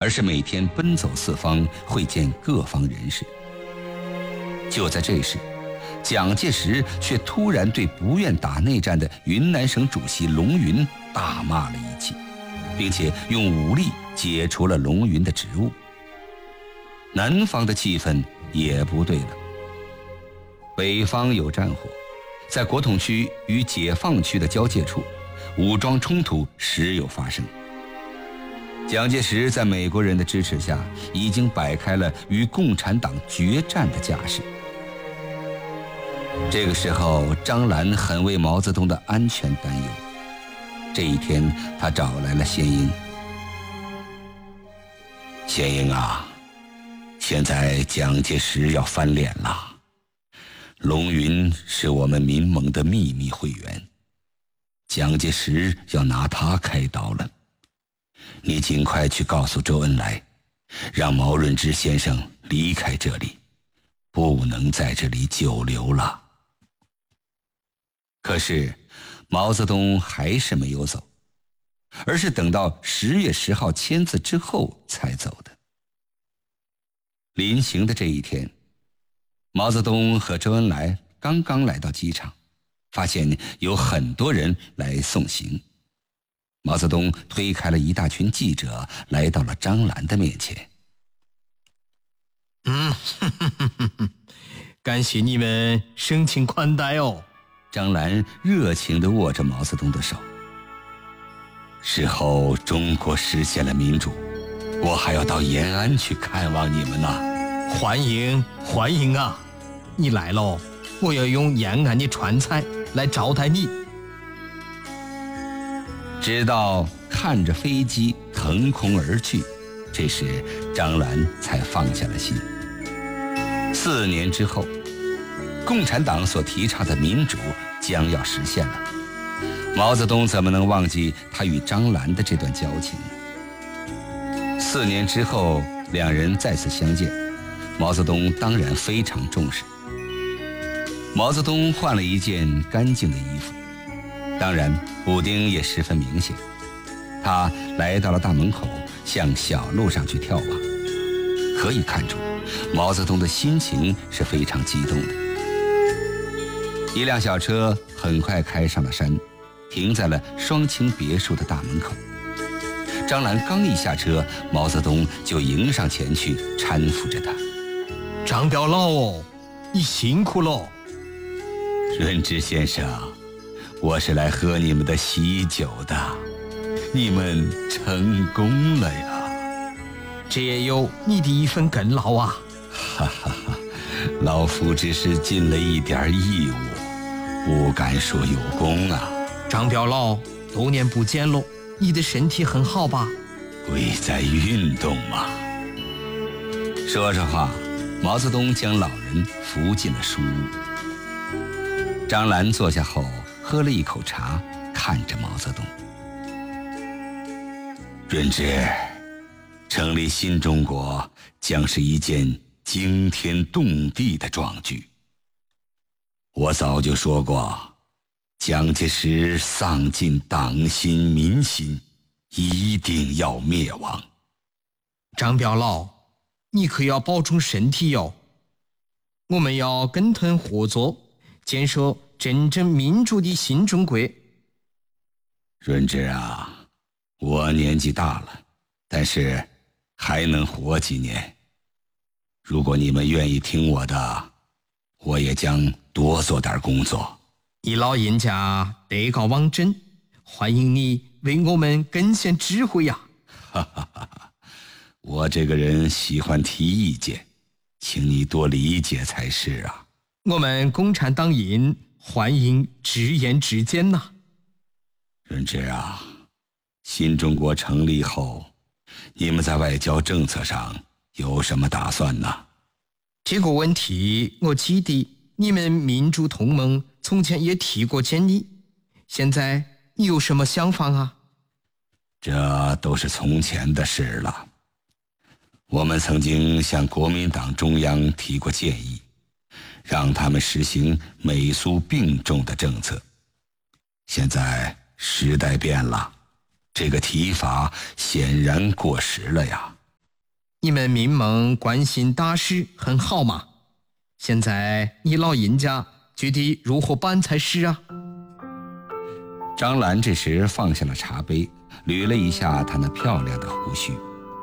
而是每天奔走四方，会见各方人士。就在这时，蒋介石却突然对不愿打内战的云南省主席龙云大骂了一气，并且用武力解除了龙云的职务。南方的气氛也不对了，北方有战火，在国统区与解放区的交界处，武装冲突时有发生。蒋介石在美国人的支持下，已经摆开了与共产党决战的架势。这个时候，张澜很为毛泽东的安全担忧。这一天，他找来了先英。先英啊，现在蒋介石要翻脸了。龙云是我们民盟的秘密会员，蒋介石要拿他开刀了。你尽快去告诉周恩来，让毛润之先生离开这里，不能在这里久留了。可是毛泽东还是没有走，而是等到10月10号签字之后才走的。临行的这一天，毛泽东和周恩来刚刚来到机场，发现有很多人来送行。毛泽东推开了一大群记者，来到了张澜的面前。 感谢你们盛情款待哦。 张澜热情地握着毛泽东的手。事后中国实现了民主，我还要到延安去看望你们呢。 欢迎欢迎啊！你来喽，我要用延安的川菜来招待你。 直到看着飞机腾空而去，这时张澜才放下了心。4年之后，共产党所提倡的民主将要实现了。毛泽东怎么能忘记他与张澜的这段交情呢？4年之后，两人再次相见，毛泽东当然非常重视。毛泽东换了一件干净的衣服，当然补丁也十分明显。他来到了大门口，向小路上去眺望。可以看出，毛泽东的心情是非常激动的。一辆小车很快开上了山，停在了双清别墅的大门口。张澜刚一下车，毛泽东就迎上前去搀扶着他。 张表老哦，你辛苦了。 润之先生，我是来喝你们的喜酒的，你们成功了呀！ 这也有你的一份功劳啊！ 哈哈哈，老夫只是尽了一点义务，不敢说有功啊。 张表老，多年不见了，你的身体很好吧？ 贵在运动嘛。说着话，毛泽东将老人扶进了书屋。张澜坐下后，喝了一口茶，看着毛泽东。润之，成立新中国将是一件惊天动地的壮举。我早就说过，蒋介石丧尽党心民心，一定要灭亡。 张表老，你可要保重身体哟。我们要跟团合作，建设真正民主的新中国。 润之啊，我年纪大了，但是还能活几年。如果你们愿意听我的，我也将多做点工作。 你老人家德高望重，欢迎你为我们贡献智慧呀！ 哈哈哈，我这个人喜欢提意见，请你多理解才是啊。 我们共产党人欢迎直言直谏呐。 润之啊，新中国成立后，你们在外交政策上有什么打算呢？ 这个问题我记得你们民主同盟从前也提过建议，现在你有什么想法啊？ 这都是从前的事了。我们曾经向国民党中央提过建议，让他们实行美苏并重的政策。现在时代变了，这个提法显然过时了呀。 你们民盟关心大事很好嘛，现在你老人家觉得如何办才是啊？ 张兰这时放下了茶杯，捋了一下她那漂亮的胡须。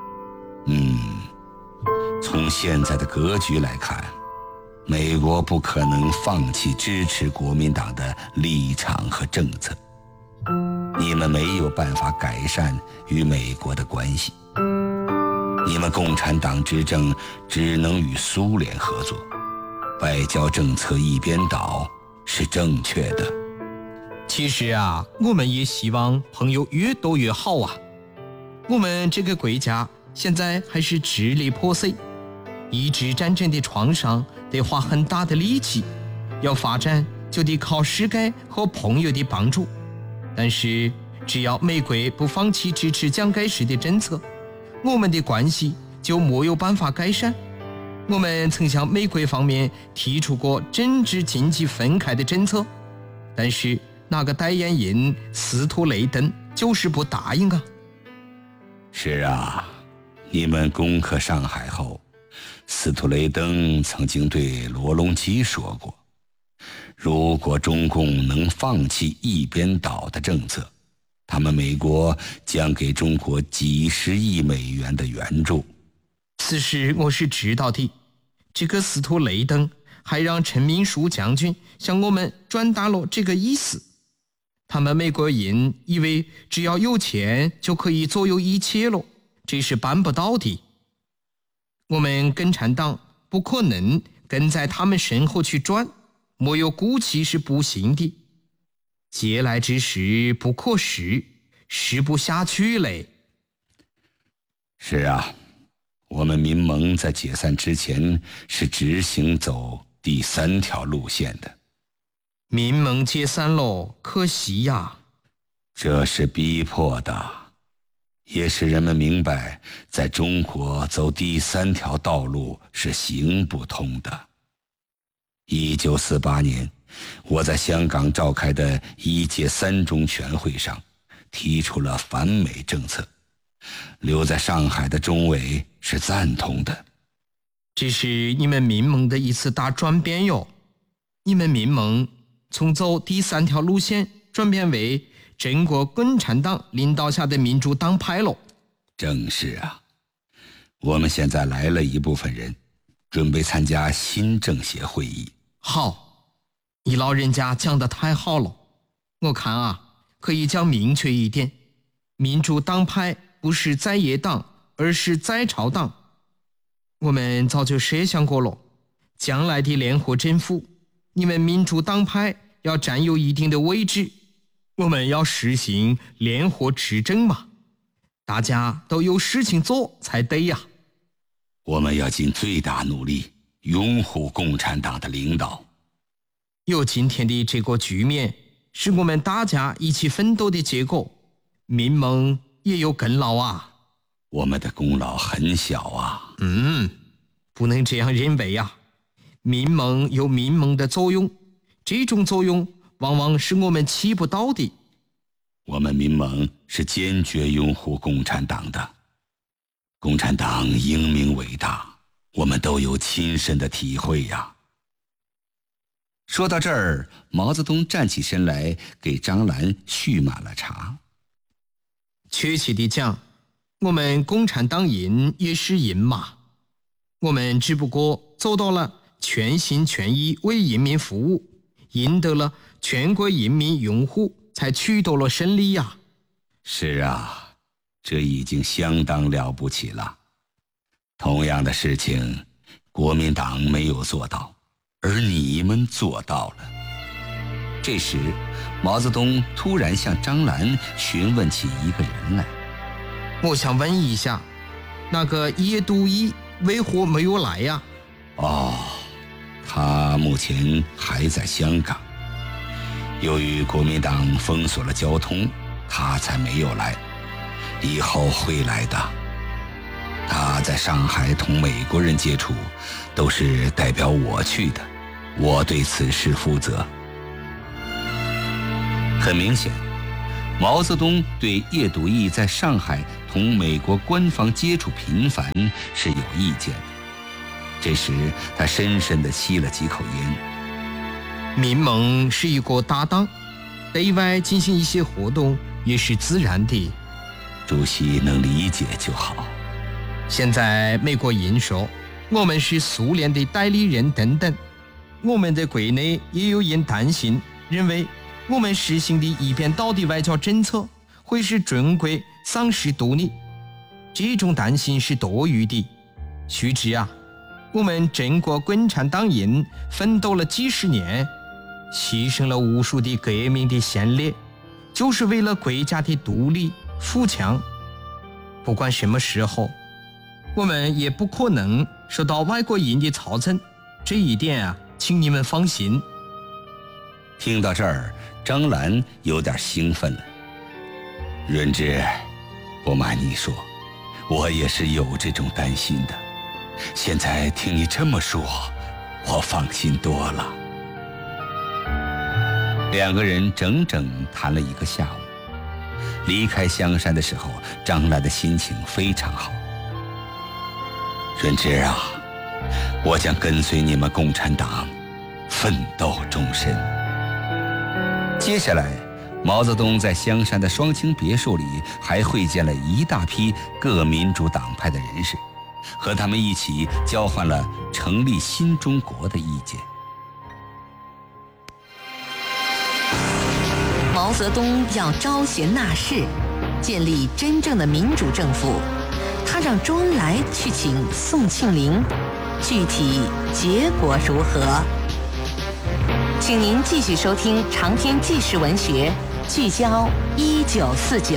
从现在的格局来看，美国不可能放弃支持国民党的立场和政策。你们没有办法改善与美国的关系，你们共产党执政只能与苏联合作，外交政策一边倒是正确的。 其实啊，我们也希望朋友越多越好啊。我们这个国家现在还是支离破碎，一直战争的创伤得花很大的力气，要发展就得靠世界和朋友的帮助。但是只要美国不放弃支持蒋介石的政策，我们的关系就没有办法改善。我们曾向美国方面提出过政治经济分开的政策，但是那个代言人斯图雷登就是不答应啊。 是啊，你们攻克上海后，斯图雷登曾经对罗隆基说过，如果中共能放弃一边倒的政策，他们美国将给中国几十亿美元的援助。 此事我是知道的，这个斯图雷登还让陈明书将军向我们转达了这个意思。他们美国人以为只要有钱就可以左右一切了，这是办不到的。我们共产党不可能跟在他们身后去转，没有骨气是不行的。嗟来之食不可食，食不下去嘞。 是啊，我们民盟在解散之前是执行走第3条路线的。 民盟解散了，可惜呀。 这是逼迫的，也使人们明白，在中国走第3条道路是行不通的。1948年，我在香港召开的1届3中全会上提出了反美政策，留在上海的中委是赞同的。 这是你们民盟的一次大转变哟，你们民盟从走第3条路线转变为中国共产党领导下的民主党派了。 正是啊，我们现在来了一部分人，准备参加新政协会议。 好，你老人家讲得太好了，我看啊，可以讲明确一点，民主党派不是在野党，而是在朝党。我们早就设想过了，将来的联合政府，你们民主党派要占有一定的位置，我们要实行联合执政嘛，大家都有事情做才对呀。 我们要尽最大努力拥护共产党的领导。 有今天的这个局面，是我们大家一起奋斗的结果，民盟也有功劳啊。 我们的功劳很小啊。 不能这样认为啊。民盟有民盟的作用，这种作用往往是我们起不到的。 我们民盟是坚决拥护共产党的。共产党英明伟大，我们都有亲身的体会呀。说到这儿，毛泽东站起身来，给张兰续满了茶。 确切地讲，我们共产党赢也是赢嘛，我们只不过走到了全心全意为人民服务，赢得了全国人民拥护，才取得了胜利呀。 是啊，这已经相当了不起了。同样的事情，国民党没有做到，而你们做到了。这时，毛泽东突然向张兰询问起一个人来。 我想问一下，那个叶都义为何没有来呀？ 他目前还在香港，由于国民党封锁了交通，他才没有来，以后会来的。他在上海同美国人接触，都是代表我去的，我对此事负责。很明显，毛泽东对叶笃义在上海同美国官方接触频繁是有意见的。这时他深深地吸了几口烟。 民盟是一个搭档，对外进行一些活动也是自然的。 主席能理解就好。 现在美国人说我们是苏联的代理人等等，我们的国内也有人担心，认为我们实行的一边倒的外交政策会使中国丧失独立。这种担心是多余的。须知啊，我们中国共产党人奋斗了几十年，牺牲了无数的革命的先烈，就是为了国家的独立富强。不管什么时候，我们也不可能受到外国人的操纵，这一点啊，请你们放心。 听到这儿，张兰有点兴奋了。润之，不瞒你说，我也是有这种担心的。现在听你这么说，我放心多了。两个人整整谈了一个下午。离开香山的时候，张兰的心情非常好。润之啊，我将跟随你们共产党奋斗终身。接下来，毛泽东在香山的双清别墅里还会见了一大批各民主党派的人士，和他们一起交换了成立新中国的意见。 毛泽东要招贤纳士，建立真正的民主政府。他让周恩来去请宋庆龄，具体结果如何？请您继续收听长篇纪实文学《聚焦1949》。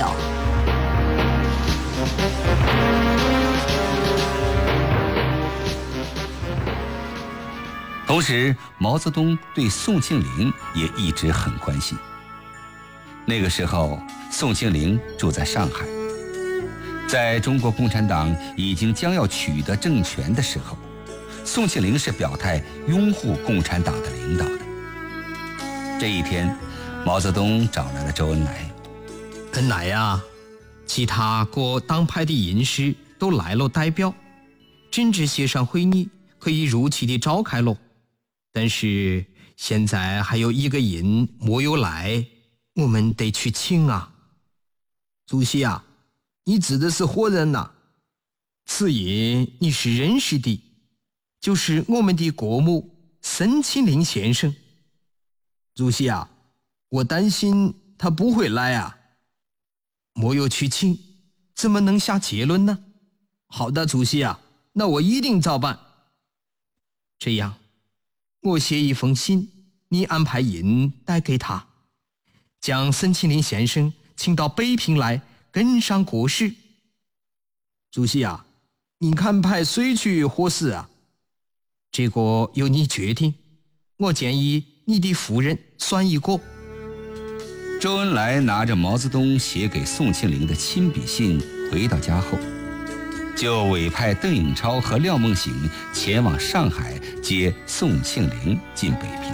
同时，毛泽东对宋庆龄也一直很关心。那个时候，宋庆龄住在上海。在中国共产党已经将要取得政权的时候，宋庆龄是表态拥护共产党的领导的。这一天，毛泽东找来了周恩来。 恩来啊，其他各党派的人士都来了代表，政治协商会议可以如期的召开了。但是现在还有一个人没有来，我们得去请啊。主席啊，你指的是何人呐？此人你是认识的，就是我们的国母孙庆龄先生。主席啊，我担心他不会来啊。没有去请，怎么能下结论呢？好的，主席啊，那我一定照办。这样，我写一封信，你安排人带给他，将孙庆龄先生请到北平来跟上国事。主席啊，你看派谁去合适啊？这个由你决定，我建议你的夫人算一个。 周恩来拿着毛泽东写给宋庆龄的亲笔信回到家后，就委派邓颖超和廖梦醒前往上海接宋庆龄进北平。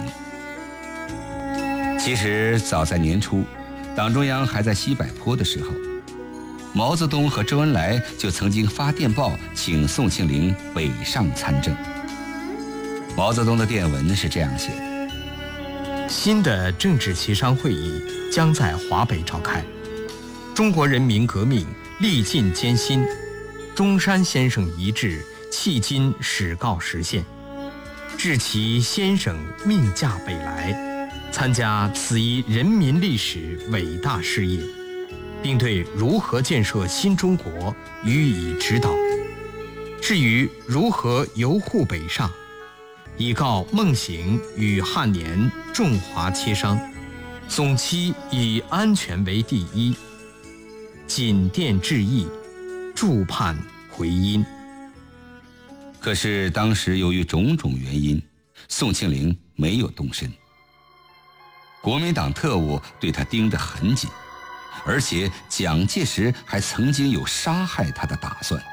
其实早在年初，党中央还在西柏坡的时候，毛泽东和周恩来就曾经发电报请宋庆龄北上参政。毛泽东的电文是这样写的： 新的政治协商会议将在华北召开，中国人民革命历尽艰辛，中山先生遗志迄今始告实现，致其先生命驾北来，参加此一人民历史伟大事业，并对如何建设新中国予以指导。至于如何由沪北上，以告孟醒与汉年重华协商，总期以安全为第一，谨电致意，祝盼回音。 可是当时由于种种原因，宋庆龄没有动身。国民党特务对他盯得很紧，而且蒋介石还曾经有杀害他的打算。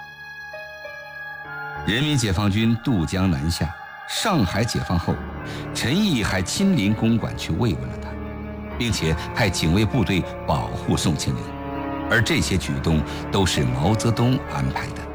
人民解放军渡江南下，上海解放后，陈毅还亲临公馆去慰问了他，并且派警卫部队保护宋庆龄。 而这些举动都是毛泽东安排的。